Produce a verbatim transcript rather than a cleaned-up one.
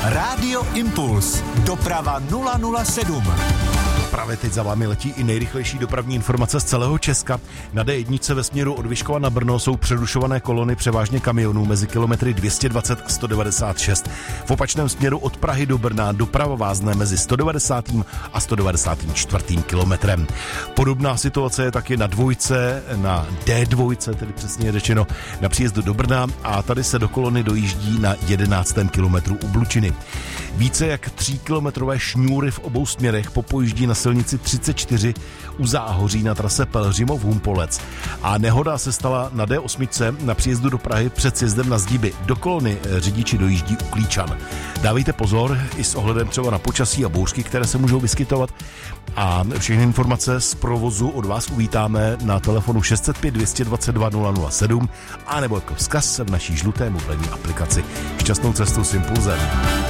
Rádio Impuls. Doprava nula nula sedm. Právě teď za vámi letí i nejrychlejší dopravní informace z celého Česka. Na D jedna ve směru od Vyškova na Brno jsou přerušované kolony převážně kamionů mezi kilometry dvě stě dvacet a sto devadesát šest. V opačném směru od Prahy do Brna doprava vázne mezi sto devadesátým a sto devadesátým čtvrtým kilometrem. Podobná situace je taky na dvojce, na D dva, tedy přesně řečeno, na příjezdu do Brna, a tady se do kolony dojíždí na jedenáctém kilometru u Blučiny. Více jak tříkilometrové šňůry v obou směrech popojíždí na silnici třicet čtyři u Záhoří na trase Pelhřimov-Humpolec. A nehoda se stala na D osm na příjezdu do Prahy před sjezdem na Zdíby. Do kolony řidiči dojíždí u Klíčan. Dávejte pozor i s ohledem třeba na počasí a bouřky, které se můžou vyskytovat. A všechny informace z provozu od vás uvítáme na telefonu šest set pět, dvě stě dvacet dva, nula nula sedm a nebo jako vzkaz v naší žluté mobilní aplikaci. Šťastnou cestu s Impulzem.